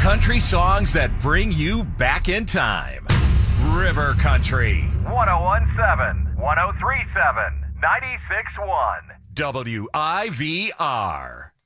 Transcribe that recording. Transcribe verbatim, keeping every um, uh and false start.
country songs that bring you back in time. River Country. one oh one point seven, one oh three point seven, ninety-six point one. W I V R.